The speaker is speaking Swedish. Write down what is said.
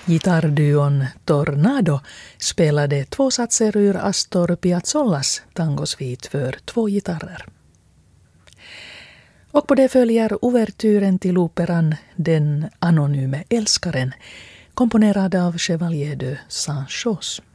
Gitarrduon Tornado spelade 2 satser ur Astor Piazzolas tangosvit för 2 gitarrer. Och på det följer ouvertyren till operan Den anonyme älskaren, komponerad av Chevalier de Saint-Chose.